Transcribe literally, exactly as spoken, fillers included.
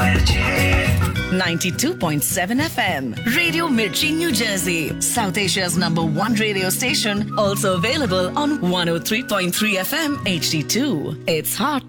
ninety-two point seven F M. Radio Mirchi, New Jersey. South Asia's number one radio station. Also available on one oh three point three F M H D two. It's hot